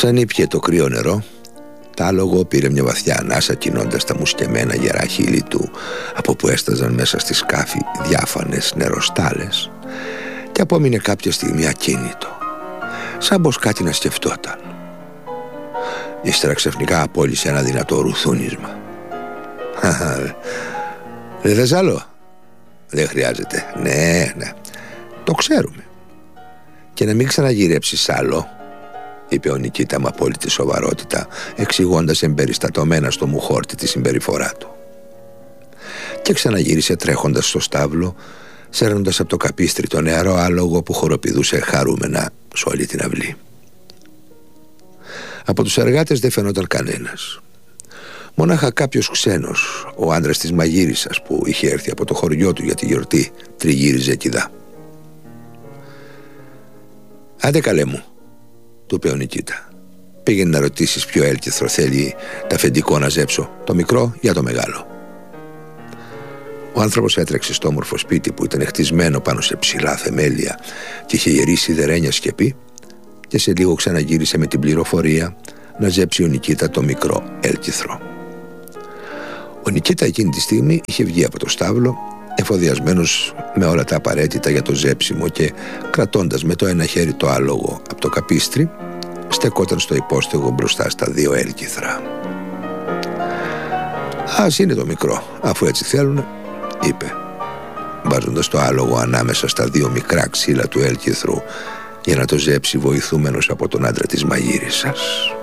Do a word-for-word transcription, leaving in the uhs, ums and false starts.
Σαν ήπιε το κρύο νερό, τ' άλογο πήρε μια βαθιά ανάσα, κινώντας τα μουσκεμένα γερά χείλη του, από που έσταζαν μέσα στη σκάφη διάφανες νεροστάλες, και απόμεινε κάποια στιγμή ακίνητο, σαν πως κάτι να σκεφτόταν. Ύστερα ξαφνικά απόλυσε ένα δυνατό ρουθούνισμα. «Δεν θες άλλο?» «Δεν χρειάζεται». «Ναι, ναι, το ξέρουμε. Και να μην ξαναγυρέψεις άλλο», είπε ο Νικήτα με απόλυτη σοβαρότητα, εξηγώντας εμπεριστατωμένα στο μουχόρτι τη συμπεριφορά του. Και ξαναγύρισε τρέχοντας στο στάβλο, σέρνοντας από το καπίστρι το νεαρό άλογο που χοροπηδούσε χαρούμενα σε όλη την αυλή. Από τους εργάτες δεν φαινόταν κανένας. Μονάχα κάποιος ξένος, ο άντρας της μαγείρισας που είχε έρθει από το χωριό του για τη γιορτή, τριγύριζε κηδά. «Άντε καλέ μου», του είπε ο Νικήτα. «Πήγαινε να ρωτήσεις ποιο έλκυθρο θέλει τα αφεντικό να ζέψω, το μικρό για το μεγάλο». Ο άνθρωπος έτρεξε στο όμορφο σπίτι που ήταν χτισμένο πάνω σε ψηλά θεμέλια και είχε γερίσει σιδερένια σκεπή, και σε λίγο ξαναγύρισε με την πληροφορία να ζέψει ο Νικήτα το μικρό έλκυθρο. Ο Νικήτα εκείνη τη στιγμή είχε βγει από το στάβλο, εφοδιασμένος με όλα τα απαραίτητα για το ζέψιμο, και κρατώντας με το ένα χέρι το άλογο από το καπίστρι, στεκόταν στο υπόστεγο μπροστά στα δύο έλκυθρα. «Ας είναι το μικρό, αφού έτσι θέλουν», είπε, βάζοντας το άλογο ανάμεσα στα δύο μικρά ξύλα του έλκυθρου για να το ζέψει, βοηθούμενος από τον άντρα της μαγείρισας.